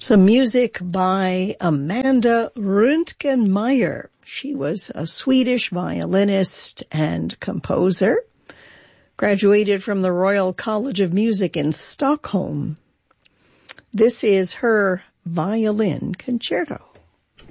Some music by Amanda Röntgenmeier. She was a Swedish violinist and composer. Graduated from the Royal College of Music in Stockholm. This is her violin concerto.